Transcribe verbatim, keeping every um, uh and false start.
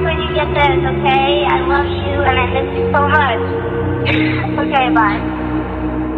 when you get this, okay? I love you and I miss you so much. Okay, bye.